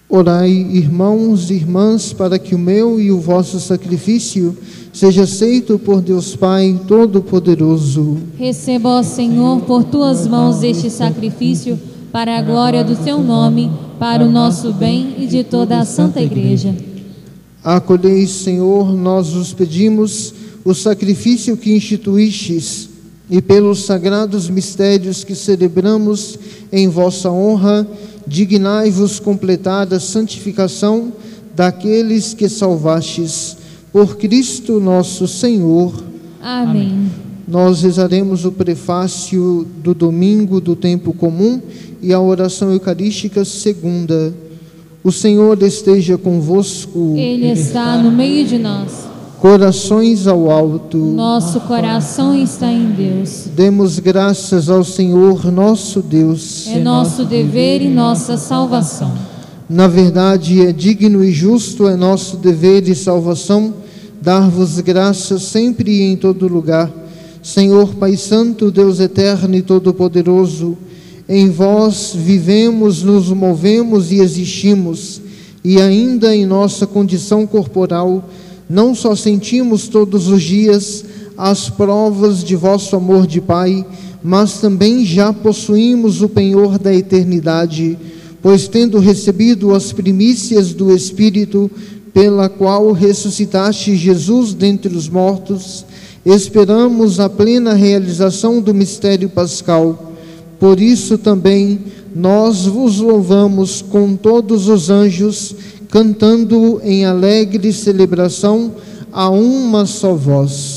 Orai, irmãos e irmãs, para que o meu e o vosso sacrifício seja aceito por Deus Pai Todo-Poderoso. Receba, ó Senhor, por tuas mãos este sacrifício, para a glória do teu nome, para o nosso bem e de toda a Santa Igreja. Acolhei, Senhor, nós vos pedimos o sacrifício que instituístes, e pelos sagrados mistérios que celebramos em vossa honra, dignai-vos completar a santificação daqueles que salvastes. Por Cristo nosso Senhor. Amém. Nós rezaremos o prefácio do domingo do tempo comum e a oração eucarística segunda. O Senhor esteja convosco. Ele está no meio de nós. Corações ao alto. Nosso coração está em Deus. Demos graças ao Senhor nosso Deus. É nosso dever e nossa salvação. Na verdade, é digno e justo, é nosso dever e salvação, dar-vos graças sempre e em todo lugar. Senhor Pai Santo, Deus eterno e todo-poderoso, em vós vivemos, nos movemos e existimos, e ainda em nossa condição corporal, não só sentimos todos os dias as provas de vosso amor de Pai, mas também já possuímos o penhor da eternidade, pois tendo recebido as primícias do Espírito, pela qual ressuscitaste Jesus dentre os mortos, esperamos a plena realização do mistério pascal. Por isso também nós vos louvamos com todos os anjos, cantando em alegre celebração a uma só voz.